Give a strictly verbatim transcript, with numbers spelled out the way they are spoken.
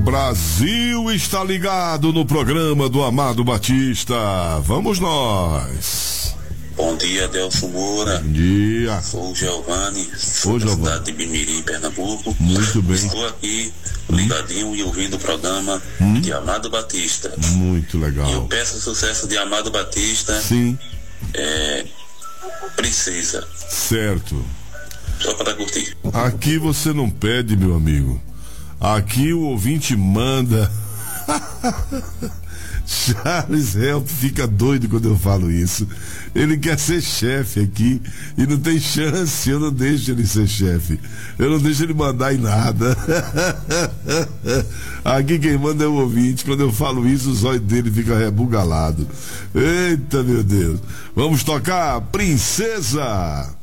Brasil está ligado no programa do Amado Batista. Vamos nós. Bom dia, Adelson Moura. Bom dia. Sou o Giovanni, sou Ô, da Giovanni. cidade de Bimirim, Pernambuco. Muito bem. Estou aqui ligadinho e ouvindo o programa Hum? de Amado Batista. Muito legal. E eu peço o sucesso de Amado Batista. Sim. É, Princesa. Certo. Só para curtir. Aqui você não pede, meu amigo. Aqui o ouvinte manda. Charles Help fica doido quando eu falo isso. Ele quer ser chefe aqui e não tem chance. Eu não deixo ele ser chefe. Eu não deixo ele mandar em nada. Aqui quem manda é o ouvinte. Quando eu falo isso, os olhos dele ficam rebugalado. Eita, meu Deus. Vamos tocar Princesa.